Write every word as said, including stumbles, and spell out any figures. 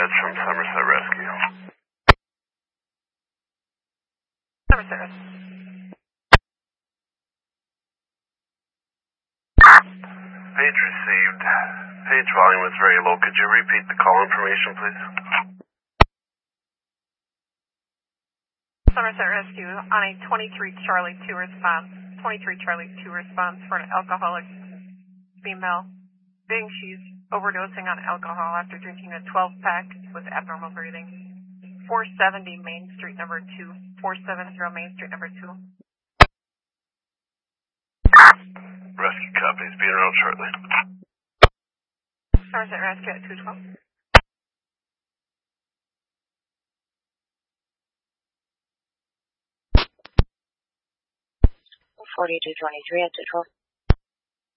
meds from Somerset Rescue. Somerset Rescue. Page received. Page volume was very low. Could you repeat the call information, please? Somerset Rescue on a twenty-three Charlie two response. twenty-three Charlie two response for an alcoholic female. Being she's overdosing on alcohol after drinking a twelve pack with abnormal breathing. four seventy Main Street, number two. four seventy Main Street, number two. Rescue copies. Be around shortly. Somerset Rescue at two twelve. forty-two twenty-three at two twelve.